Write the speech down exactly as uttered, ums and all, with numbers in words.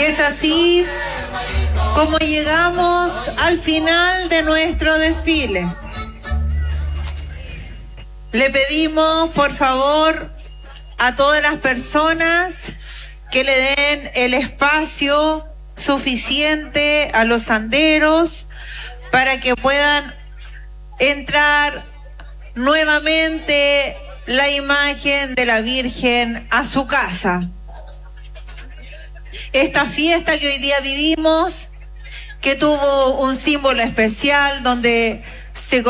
es así como llegamos al final de nuestro desfile. Le pedimos, por favor, a todas las personas que le den el espacio suficiente a los anderos para que puedan entrar nuevamente la imagen de la Virgen a su casa. Esta fiesta que hoy día vivimos, que tuvo un símbolo especial donde se